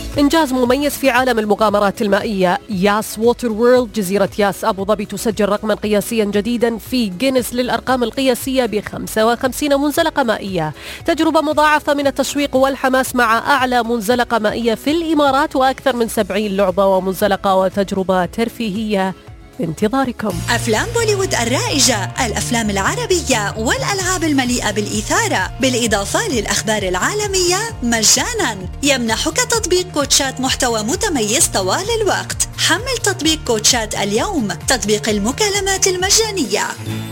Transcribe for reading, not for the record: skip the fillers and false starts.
إنجاز مميز في عالم المغامرات المائية. ياس ووتر وورلد جزيرة ياس أبو ظبي تسجل رقما قياسيا جديدا في جينيس للأرقام القياسية ب55 منزلقة مائية. تجربة مضاعفة من التشويق والحماس مع أعلى منزلقة مائية في الإمارات وأكثر من 70 لعبة ومنزلقة وتجربة ترفيهية بانتظاركم. أفلام بوليوود الرائجة، الأفلام العربية والألعاب المليئة بالإثارة، بالإضافة للأخبار العالمية مجانا. يمنحك تطبيق كوتشات محتوى متميز طوال الوقت. حمل تطبيق كوتشات اليوم، تطبيق المكالمات المجانية.